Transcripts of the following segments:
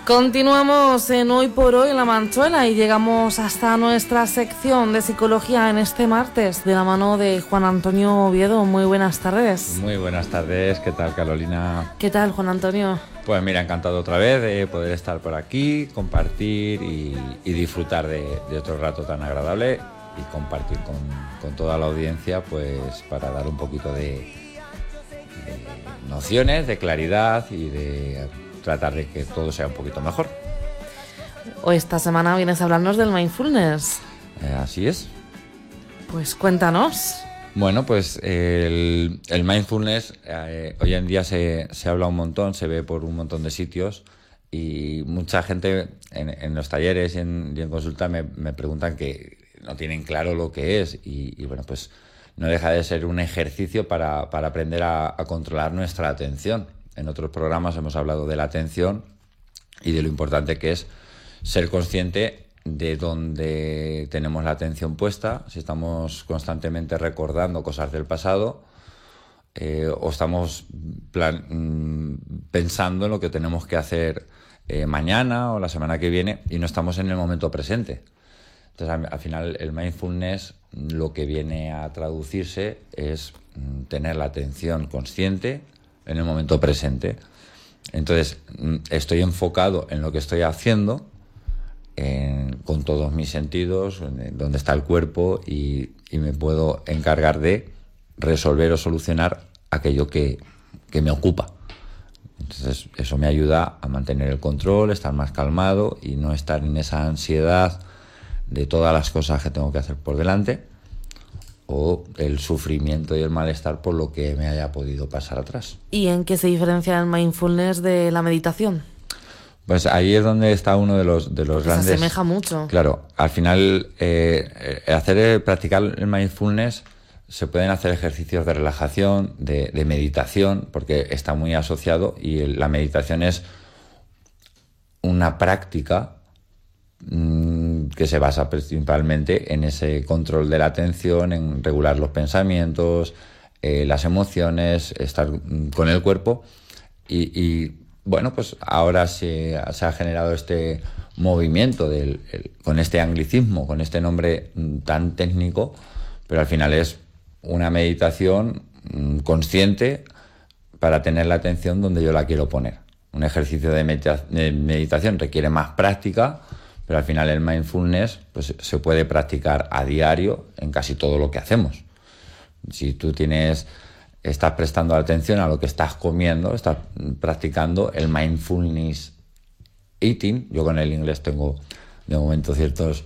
Continuamos en Hoy por Hoy en La Manchuela y llegamos hasta nuestra sección de psicología en este martes de la mano de Juan Antonio Oviedo. Muy buenas tardes. Muy buenas tardes, ¿qué tal, Carolina? ¿Qué tal, Juan Antonio? Pues mira, encantado otra vez de poder estar por aquí, compartir y disfrutar de otro rato tan agradable y compartir con toda la audiencia, pues para dar un poquito de nociones, de claridad y de tratar de que todo sea un poquito mejor. Hoy esta semana vienes a hablarnos del mindfulness. Así es. Pues cuéntanos. Bueno, pues el mindfulness hoy en día se habla un montón, se ve por un montón de sitios y mucha gente en los talleres y en consulta me preguntan que no tienen claro lo que es y bueno, pues no deja de ser un ejercicio para aprender a controlar nuestra atención. En otros programas hemos hablado de la atención y de lo importante que es ser consciente de dónde tenemos la atención puesta, si estamos constantemente recordando cosas del pasado o estamos pensando en lo que tenemos que hacer mañana o la semana que viene y no estamos en el momento presente. Entonces, al final, el mindfulness lo que viene a traducirse es tener la atención consciente en el momento presente. Entonces, estoy enfocado en lo que estoy haciendo, con todos mis sentidos, donde está el cuerpo y me puedo encargar de resolver o solucionar aquello que me ocupa. Entonces, eso me ayuda a mantener el control, estar más calmado y no estar en esa ansiedad de todas las cosas que tengo que hacer por delante o el sufrimiento y el malestar por lo que me haya podido pasar atrás. ¿Y en qué se diferencia el mindfulness de la meditación? Pues ahí es donde está uno de los grandes... Se asemeja mucho. Claro, al final practicar el mindfulness se pueden hacer ejercicios de relajación, de meditación, porque está muy asociado y la meditación es una práctica que se basa principalmente en ese control de la atención, en regular los pensamientos, las emociones, estar con el cuerpo y bueno, pues ahora se ha generado este movimiento con este anglicismo, con este nombre tan técnico, pero al final es una meditación consciente para tener la atención donde yo la quiero poner. Un ejercicio de meditación requiere más práctica, pero al final el mindfulness pues, se puede practicar a diario en casi todo lo que hacemos. Si tú estás prestando atención a lo que estás comiendo, estás practicando el mindfulness eating. Yo con el inglés tengo de momento ciertos...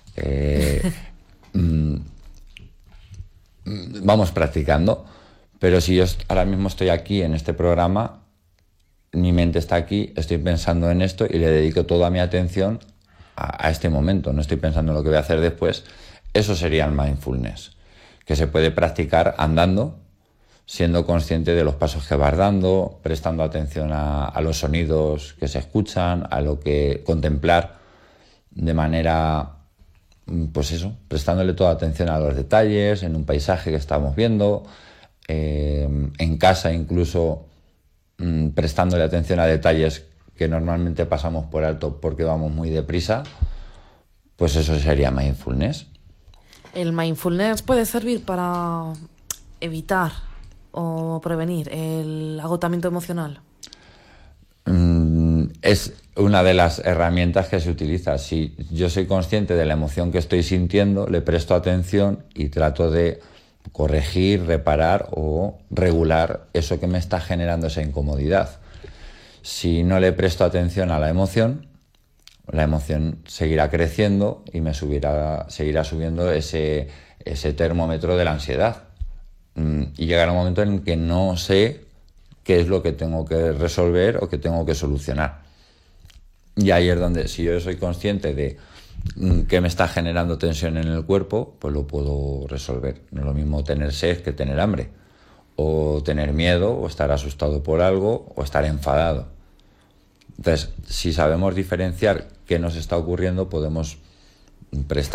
vamos practicando, pero si yo ahora mismo estoy aquí en este programa, mi mente está aquí, estoy pensando en esto y le dedico toda mi atención a este momento, no estoy pensando en lo que voy a hacer después. Eso sería el mindfulness, que se puede practicar andando, siendo consciente de los pasos que vas dando, prestando atención a los sonidos que se escuchan, a lo que contemplar de manera, pues eso, prestándole toda atención a los detalles, en un paisaje que estamos viendo, en casa incluso prestándole atención a detalles que normalmente pasamos por alto porque vamos muy deprisa, pues eso sería mindfulness. ¿El mindfulness puede servir para evitar o prevenir el agotamiento emocional? Es una de las herramientas que se utiliza. Si yo soy consciente de la emoción que estoy sintiendo, le presto atención y trato de corregir, reparar o regular eso que me está generando esa incomodidad. Si no le presto atención a la emoción seguirá creciendo y seguirá subiendo ese termómetro de la ansiedad. Y llegará un momento en que no sé qué es lo que tengo que resolver o que tengo que solucionar. Y ahí es donde, si yo soy consciente de que me está generando tensión en el cuerpo, pues lo puedo resolver. No es lo mismo tener sed que tener hambre, o tener miedo, o estar asustado por algo, o estar enfadado. Entonces, si sabemos diferenciar qué nos está ocurriendo, podemos prestar